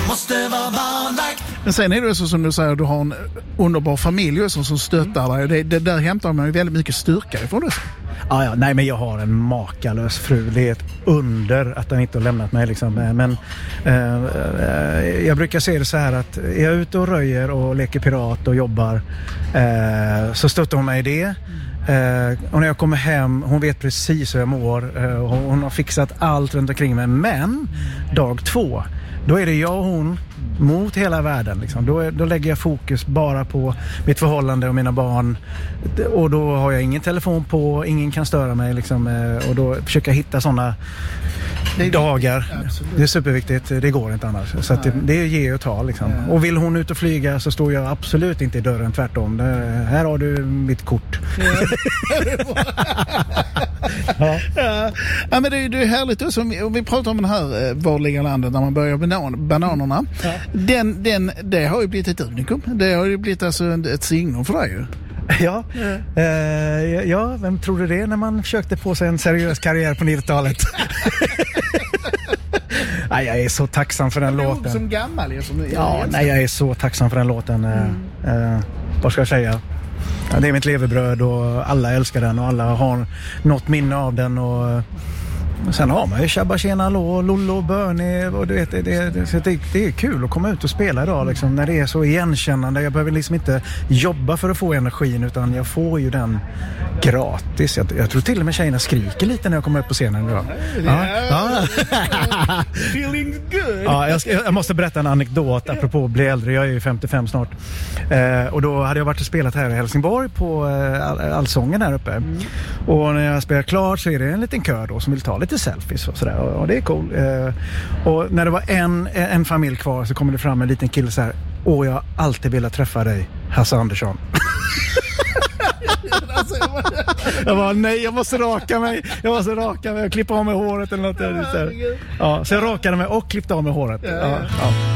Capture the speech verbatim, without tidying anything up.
måste vara barnvakt. Men sen är det så som du säger, du har en underbar familj som, som stöttar dig. Det, det där hämtar man ju väldigt mycket styrka ifrån det. Ja, ja, nej, men jag har en makalös fru. Det är ett under att den inte har lämnat mig liksom. Men eh, jag brukar se det så här att är jag ute och röjer och leker pirat och jobbar eh, så stöttar hon mig i det. Eh, och när jag kommer hem, hon vet precis hur jag mår. Eh, och hon har fixat allt runt omkring mig. Men dag två, då är det jag och hon mot hela världen liksom. då, då lägger jag fokus bara på mitt förhållande och mina barn, och då har jag ingen telefon på, ingen kan störa mig liksom. Och då försöker jag hitta sådana dagar. Absolut. Det är superviktigt, det går inte annars. Så att det, det är ge och ta liksom. Ja. Och vill hon ut och flyga så står jag absolut inte i dörren, tvärtom. Det, här har du mitt kort. Ja. Ja. Ja. Ja, men det är ju härligt också. Om vi pratar om den här Var ligger landet när man börjar banan, bananerna. Ja. Den, den, det har ju blivit ett unikum. Det har ju blivit alltså ett signum för dig ju. Ja, ja. Eh, ja, vem trodde det när man försökte på sig en seriös karriär på nittiotalet? Nej, jag är så tacksam för den det är låten. Som gammal är som ja, nej, jag är så tacksam för den låten. Mm. Eh, vad ska jag säga? Ja, det är mitt levebröd och alla älskar den och alla har något minne av den, och sen har man ju Shabba Tjena Hallå, Lollo och Bernie, och du vet, det, det, det, det är kul att komma ut och spela idag liksom, när det är så igenkännande. Jag behöver liksom inte jobba för att få energin, utan jag får ju den gratis. Jag, jag tror till och med tjejerna skriker lite när jag kommer upp på scenen idag. Ja. Ja. Feeling good. Ja, jag, jag måste berätta en anekdot apropå att bli äldre. Jag är ju femtiofem snart. Eh, och då hade jag varit och spelat här i Helsingborg på eh, all, allsången här uppe. Mm. Och när jag spelar klart så är det en liten kör då som vill ta lite selfies och sådär. Och, och det är cool. Eh, och när det var en, en familj kvar så kommer det fram en liten kille så här: åh, jag har alltid velat träffa dig, Hasse Andersson. Jag bara, nej, jag måste raka mig. Jag måste raka mig och klippa av mig håret eller något. Ja, så jag rakade mig och klippte av mig håret. Ja, ja.